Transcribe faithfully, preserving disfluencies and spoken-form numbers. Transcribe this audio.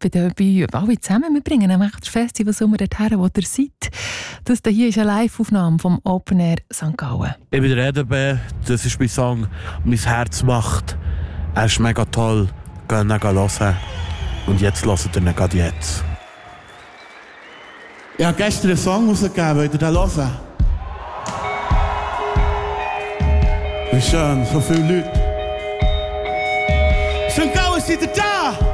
bei, den, bei alle zusammen. Wir bringen nämlich das Festival Sommer dorthin, wo ihr seid. Das hier ist eine Live-Aufnahme vom Open Air Sankt Gallen. Ich bin der Ederbe, das ist mein Song «Mein Herz macht». Er ist mega toll, geht ihn hören. Und jetzt hört ihr ihn gerade jetzt. Ich habe gestern einen Song rausgegeben, wollt ihr den hören? Wie schön, so viele Leute. Sankt Gallen, seid ihr da?